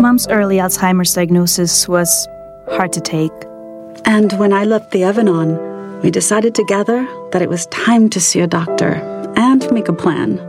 Mum's early Alzheimer's diagnosis was hard to take. And when I left the Evanon, we decided together that it was time to see a doctor and make a plan.